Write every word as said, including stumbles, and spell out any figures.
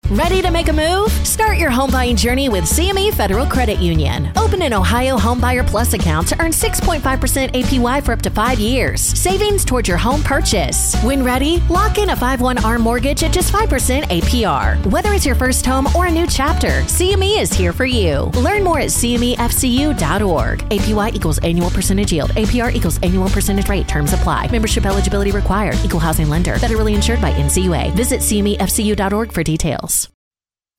Ready to make a move? Start your home buying journey with C M E Federal Credit Union. Open an Ohio Homebuyer Plus account to earn six point five percent A P Y for up to five years. Savings towards your home purchase. When ready, lock in a five one A R M mortgage at just five percent A P R. Whether it's your first home or a new chapter, C M E is here for you. Learn more at C M E F C U dot org. A P Y equals annual percentage yield. A P R equals annual percentage rate. Terms apply. Membership eligibility required. Equal housing lender. Federally insured by N C U A. Visit C M E F C U dot org for details.